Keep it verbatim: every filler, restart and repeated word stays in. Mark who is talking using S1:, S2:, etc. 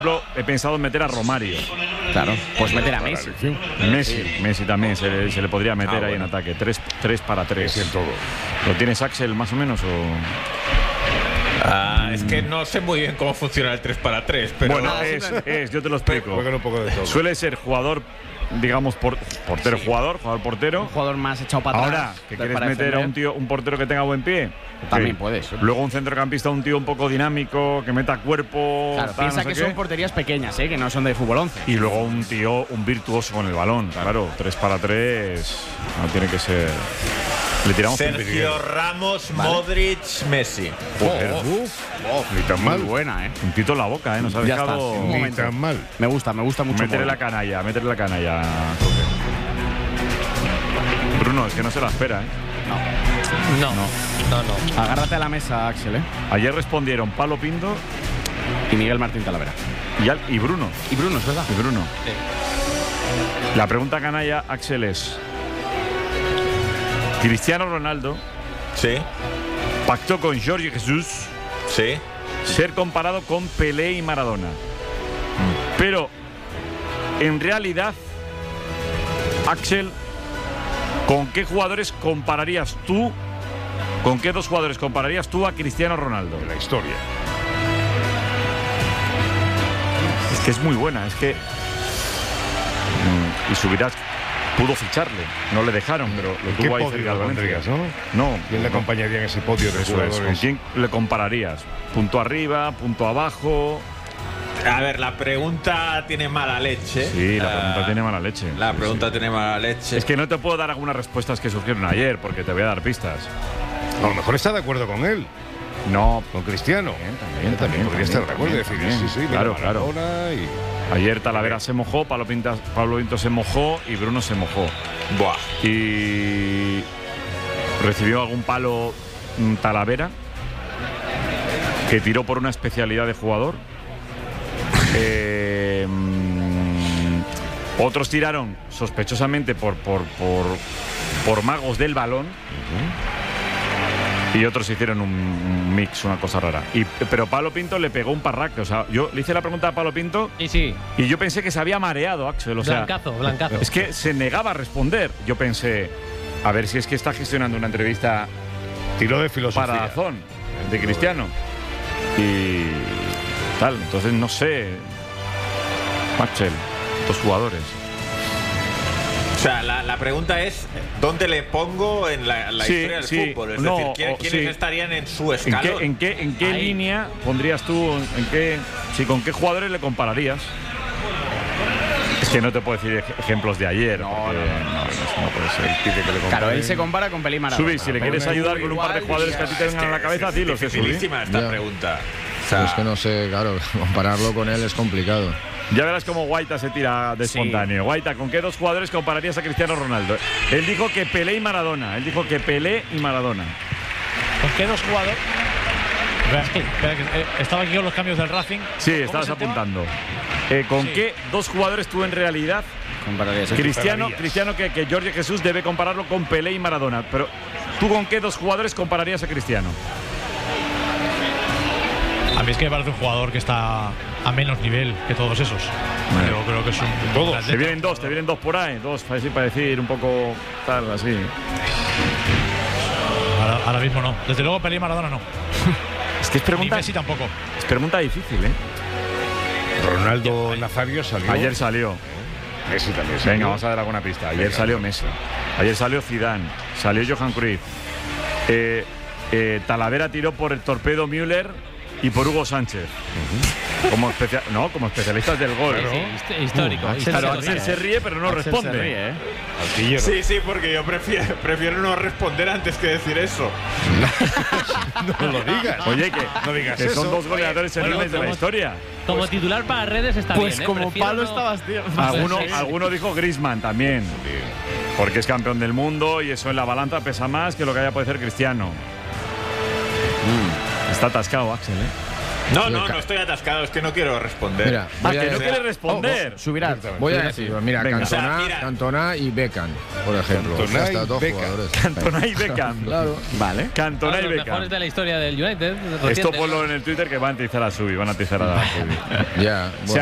S1: he pensado en meter a Romario.
S2: Claro, pues meter a Messi.
S1: Messi, Messi también se le, se le podría meter ah, ahí bueno. en ataque. Tres, tres para tres.
S3: En todo.
S1: ¿Lo tienes, Axel, más o menos? O...
S4: Ah, es que no sé muy bien cómo funciona el tres para tres, pero...
S1: Bueno, es, es, yo te lo explico.
S3: Un poco de todo.
S1: Suele ser jugador, digamos, por, portero sí. jugador, jugador portero.
S2: Un jugador más echado para atrás.
S1: Ahora, que quieres meter defender. a un tío, un portero que tenga buen pie.
S2: También
S1: okay.
S2: puedes. ¿eh?
S1: Luego un centrocampista, un tío un poco dinámico, que meta cuerpo.
S2: Claro, tal, piensa no sé que qué. son porterías pequeñas, ¿eh? Que no son de fútbol once.
S1: Y luego un tío, un virtuoso con el balón. Claro, claro tres para tres no tiene que ser. Le tiramos
S4: Sergio Ramos, vale. Modric, Messi.
S1: Joder, oh, oh,
S3: oh, ni tan mal.
S2: Muy buena, ¿eh?
S1: Un pito en la boca, ¿eh? Nos ha
S2: ya
S1: dejado.
S2: Está,
S3: ni tan mal.
S2: Me gusta, me gusta mucho.
S1: Métele la canalla, métele la canalla. Bruno, es que no se la espera, ¿eh?
S2: No.
S4: No, no, no. no.
S2: Agárrate a la mesa, Axel, ¿eh?
S1: Ayer respondieron Palo Pinto
S2: y Miguel Martín Talavera.
S1: Y, al, y Bruno.
S2: Y Bruno, es verdad.
S1: Y Bruno.
S4: Sí.
S1: La pregunta canalla, Axel, es: Cristiano Ronaldo
S4: sí.
S1: pactó con Jorge Jesús
S4: sí.
S1: ser comparado con Pelé y Maradona. Mm. Pero, en realidad, Axel, ¿con qué jugadores compararías tú? ¿Con qué dos jugadores compararías tú a Cristiano Ronaldo?
S3: En la historia.
S1: Es que es muy buena, es que... Mm, y Subirás pudo ficharle, no le dejaron, pero lo tuvo ahí cerca de Valencia,
S3: ¿no?
S1: No.
S3: ¿Quién le acompañaría en ese podio de jugadores?
S1: ¿Con quién le compararías? ¿Punto arriba, punto abajo?
S4: A ver, la pregunta tiene mala leche.
S1: Sí, la pregunta uh, tiene mala leche.
S4: La
S1: sí,
S4: pregunta
S1: sí.
S4: tiene mala leche.
S1: Es que no te puedo dar algunas respuestas que surgieron ayer, porque te voy a dar pistas.
S3: A lo mejor está de acuerdo con él.
S1: No.
S3: Con Cristiano.
S1: También, también,
S3: también, también podría
S1: también,
S3: estar de acuerdo.
S1: También,
S3: decir,
S1: también.
S3: Sí, sí,
S1: claro, claro.
S3: Y...
S1: Ayer Talavera se mojó, Pablo, Pinta, Pablo Pinto se mojó y Bruno se mojó.
S4: Buah.
S1: Y recibió algún palo Talavera, que tiró por una especialidad de jugador. eh, otros tiraron sospechosamente por, por, por, por magos del balón. Uh-huh. Y otros hicieron un, un mix, una cosa rara. Y, pero Pablo Pinto le pegó un parraque. O sea, yo le hice la pregunta a Pablo Pinto
S5: y, sí.
S1: y yo pensé que se había mareado, Axel. O sea,
S5: blancazo, blancazo.
S1: Es que se negaba a responder. Yo pensé, a ver si es que está gestionando una entrevista.
S3: Tiro de filosofía.
S1: Para Dazón, de Cristiano. Y tal. Entonces, no sé. Axel, dos jugadores.
S4: O sea, la, la pregunta es, ¿dónde le pongo en la, la
S1: sí,
S4: historia del
S1: sí,
S4: fútbol? Es
S1: no,
S4: decir, ¿quién,
S1: o,
S4: ¿quiénes
S1: sí.
S4: estarían en su escalón?
S1: ¿En qué, en qué, en qué línea pondrías tú, en qué, si con qué jugadores le compararías? Es que no te puedo decir ej ejemplos de ayer.
S2: No,
S1: porque,
S2: no, no,
S1: no, no, no puede ser. Pide que le
S2: claro, él se compara con Pelé y Maradona.
S1: Subi, si le quieres ayudar con un par de jugadores que a ti te vengan a la cabeza, dilo.
S4: Es dificilísima esta
S6: ya.
S4: pregunta. O sea,
S6: es que no sé, claro, compararlo con él es complicado.
S1: Ya verás cómo Guaita se tira de espontáneo. Sí. Guaita, ¿con qué dos jugadores compararías a Cristiano Ronaldo? Él dijo que Pelé y Maradona. Él dijo que Pelé y Maradona.
S5: ¿Con qué dos jugadores? Espera, espera, que, eh, estaba aquí con los cambios del Racing.
S1: Sí, estabas apuntando. Eh, ¿Con sí. qué dos jugadores tú en realidad
S2: compararías?
S1: Cristiano, Cristiano que, que Jorge Jesús debe compararlo con Pelé y Maradona. Pero ¿tú con qué dos jugadores compararías a Cristiano?
S5: A mí es que me parece un jugador que está a menos nivel que todos esos. Bueno. Yo creo que es un...
S1: Todos. Te vienen dos, te vienen dos por ahí. Dos, para decir, para decir un poco tal, así.
S5: Ahora, ahora mismo no. Desde luego Pelé y Maradona no.
S1: Es que es pregunta...
S5: Ni Messi tampoco.
S1: Es pregunta difícil, ¿eh?
S3: Ronaldo Nazario salió.
S1: Ayer salió.
S3: Messi también salió.
S1: Venga, vamos a dar alguna pista. Ayer
S3: Venga. salió
S1: Messi. Ayer salió Zidane. Salió Johan Cruyff. Eh, eh, Talavera tiró por el torpedo Müller y por Hugo Sánchez. Uh-huh. Como especia no, como especialistas del gol.
S5: Claro. Sí, sí, histórico. Uh,
S1: Axel, claro, Axel se ríe, pero no Axel responde.
S2: Se ríe, ¿eh?
S4: Sí, sí, porque yo prefiero, prefiero no responder antes que decir eso.
S3: No lo digas.
S1: Oye, que,
S3: no digas
S1: que
S3: eso.
S1: son dos goleadores enormes bueno, de la historia.
S5: Como pues, titular para redes está
S2: pues
S5: bien. Pues
S2: como
S5: ¿eh?
S2: palo
S5: no...
S2: estabas, tío.
S1: Alguno,
S5: pues, sí.
S1: alguno dijo Griezmann también. Porque es campeón del mundo y eso en la balanza pesa más que lo que haya podido hacer Cristiano. Mm. Está atascado, Axel, ¿eh?
S4: No, no, no estoy atascado, es que no quiero responder.
S6: Mira,
S1: Ah,
S6: voy a
S1: que no
S6: decir-
S1: quiere responder.
S2: Subirá.
S6: Voy a decir, mira,
S1: Venga.
S6: Cantona,
S4: O sea, mira.
S6: Cantona y Beckham, por ejemplo.
S3: Cantona
S6: Ya está,
S3: y
S6: dos
S3: Beckham.
S6: jugadores.
S1: Cantona y Beckham.
S6: Claro.
S2: Vale.
S1: Cantona y
S7: Los
S1: Beckham.
S7: mejores de la historia del United.
S1: Esto
S7: recientes.
S1: ponlo en el Twitter que van a atizar a Subi, van a atizar a Subi.
S6: Ya. bueno.